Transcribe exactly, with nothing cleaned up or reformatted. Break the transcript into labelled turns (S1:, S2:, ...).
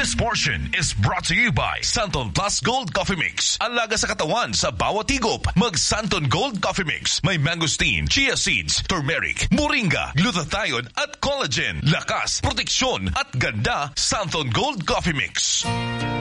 S1: This portion is brought to you by Santon Plus Gold Coffee Mix. Alaga sa katawan sa bawat higop. Mag Santon Gold Coffee Mix. May mangosteen, chia seeds, turmeric, moringa, glutathione at collagen. Lakas, proteksyon at ganda. Santon Gold Coffee Mix.